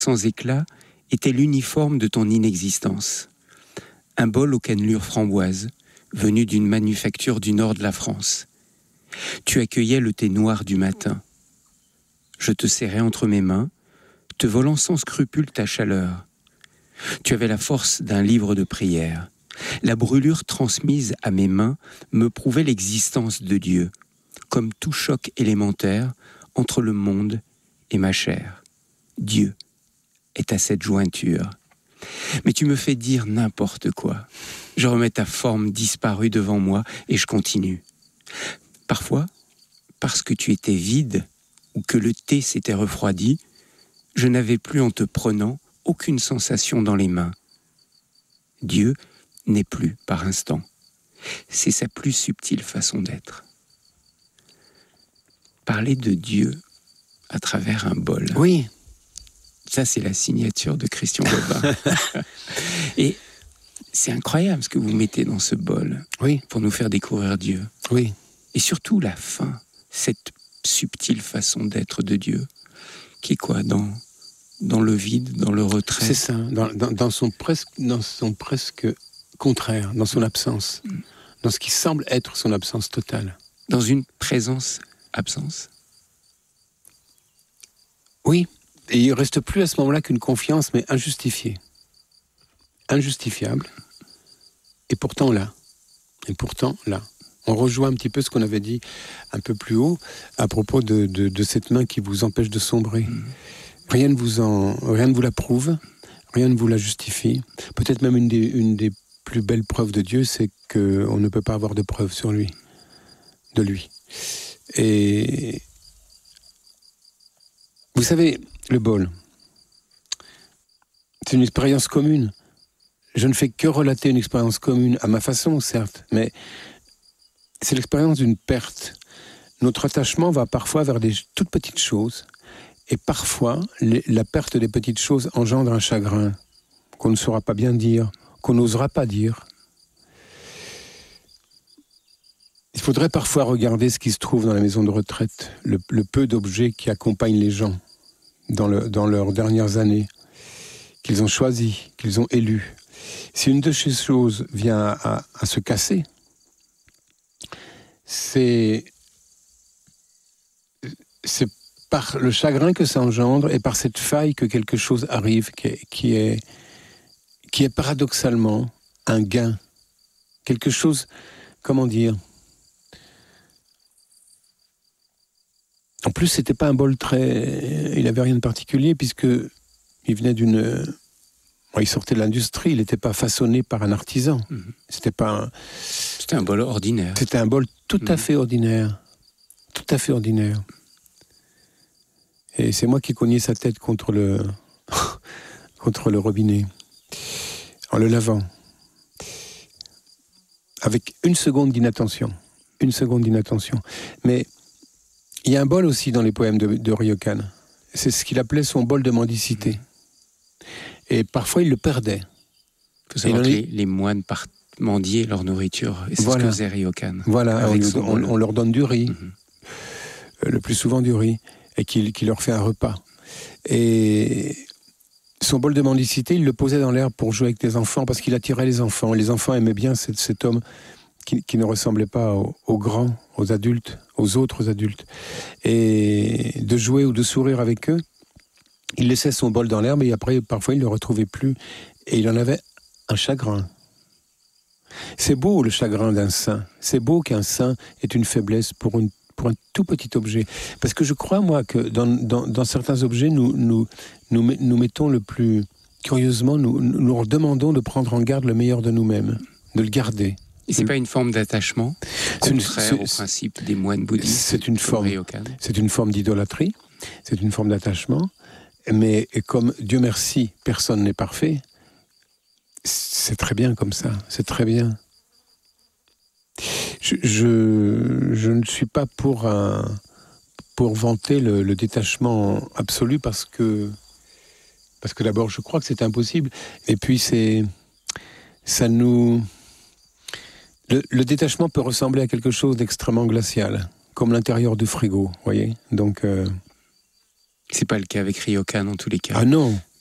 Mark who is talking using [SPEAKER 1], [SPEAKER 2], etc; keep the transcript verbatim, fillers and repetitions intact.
[SPEAKER 1] sans éclat était l'uniforme de ton inexistence. Un bol aux cannelures framboises, venu d'une manufacture du nord de la France. Tu accueillais le thé noir du matin. Je te serrais entre mes mains, te volant sans scrupule ta chaleur. Tu avais la force d'un livre de prière. La brûlure transmise à mes mains me prouvait l'existence de Dieu, comme tout choc élémentaire entre le monde et ma chair. Dieu est à cette jointure. Mais tu me fais dire n'importe quoi. Je remets ta forme disparue devant moi et je continue. Parfois, parce que tu étais vide ou que le thé s'était refroidi, je n'avais plus en te prenant aucune sensation dans les mains. Dieu n'est plus par instant. C'est sa plus subtile façon d'être. Parler de Dieu à travers un bol.
[SPEAKER 2] Oui.
[SPEAKER 1] Ça, c'est la signature de Christian Bobin. Et c'est incroyable ce que vous mettez dans ce bol.
[SPEAKER 2] Oui.
[SPEAKER 1] Pour nous faire découvrir Dieu.
[SPEAKER 2] Oui.
[SPEAKER 1] Et surtout la fin, cette subtile façon d'être de Dieu, qui est quoi, dans, dans le vide, dans le retrait.
[SPEAKER 2] C'est ça, dans, dans, dans, son presque, dans son presque contraire, dans son absence, mm. dans ce qui semble être son absence totale.
[SPEAKER 1] Dans une présence-absence.
[SPEAKER 2] Oui, et il ne reste plus à ce moment-là qu'une confiance, mais injustifiée. Injustifiable, et pourtant là. Et pourtant là. On rejoint un petit peu ce qu'on avait dit un peu plus haut à propos de, de, de cette main qui vous empêche de sombrer. Mmh. Rien ne vous en, rien ne vous la prouve, rien ne vous la justifie. Peut-être même une des, une des plus belles preuves de Dieu, c'est qu'on ne peut pas avoir de preuves sur lui, de lui. Et vous savez, le bol, c'est une expérience commune. Je ne fais que relater une expérience commune, à ma façon, certes, mais c'est l'expérience d'une perte. Notre attachement va parfois vers des toutes petites choses, et parfois, les, la perte des petites choses engendre un chagrin qu'on ne saura pas bien dire, qu'on n'osera pas dire. Il faudrait parfois regarder ce qui se trouve dans la maison de retraite, le, le peu d'objets qui accompagnent les gens dans, le, dans leurs dernières années, qu'ils ont choisis, qu'ils ont élus. Si une de ces choses vient à, à, à se casser, c'est, c'est par le chagrin que ça engendre et par cette faille que quelque chose arrive qui est, qui est, qui est paradoxalement un gain. Quelque chose, comment dire? En plus, c'était pas un bol très... Il avait rien de particulier puisque il venait d'une... Il sortait de l'industrie, il n'était pas façonné par un artisan. Mmh. C'était pas un...
[SPEAKER 1] C'était un bol ordinaire.
[SPEAKER 2] C'était un bol tout à mmh. fait ordinaire. Tout à fait ordinaire. Et c'est moi qui cognais sa tête contre le... contre le robinet. En le lavant. Avec une seconde d'inattention. Une seconde d'inattention. Mais il y a un bol aussi dans les poèmes de, de Ryokan. C'est ce qu'il appelait son bol de mendicité. Mmh. Et parfois, il le perdait.
[SPEAKER 1] Il faut savoir que les, les moines partent mendier leur nourriture. Et c'est
[SPEAKER 2] voilà.
[SPEAKER 1] ce que faisait Ryokan.
[SPEAKER 2] Voilà, on, on, on leur donne du riz. Mm-hmm. Euh, le plus souvent du riz. Et qu'il, qu'il leur fait un repas. Et son bol de mendicité, il le posait dans l'herbe pour jouer avec des enfants, parce qu'il attirait les enfants. Les enfants aimaient bien cet, cet homme qui, qui ne ressemblait pas aux, aux grands, aux adultes, aux autres adultes. Et de jouer ou de sourire avec eux, il laissait son bol dans l'herbe et après, parfois, il ne le retrouvait plus. Et il en avait un chagrin. C'est beau, le chagrin d'un saint. C'est beau qu'un saint ait une faiblesse pour, une, pour un tout petit objet. Parce que je crois, moi, que dans, dans, dans certains objets, nous, nous, nous, nous mettons le plus... Curieusement, nous, nous leur demandons de prendre en garde le meilleur de nous-mêmes, de le garder.
[SPEAKER 1] Et c'est pas une forme d'attachement contraire c'est une, c'est, au principe des moines bouddhistes?
[SPEAKER 2] C'est une forme, c'est une forme d'idolâtrie, c'est une forme d'attachement. Mais comme, Dieu merci, personne n'est parfait, c'est très bien comme ça, c'est très bien. Je, je, je ne suis pas pour, un, pour vanter le, le détachement absolu parce que, parce que d'abord je crois que c'est impossible, et puis c'est, ça nous... Le, le détachement peut ressembler à quelque chose d'extrêmement glacial, comme l'intérieur du frigo, vous voyez. Donc... Euh,
[SPEAKER 1] C'est pas le cas avec Ryokan en tous les cas.
[SPEAKER 2] Ah non,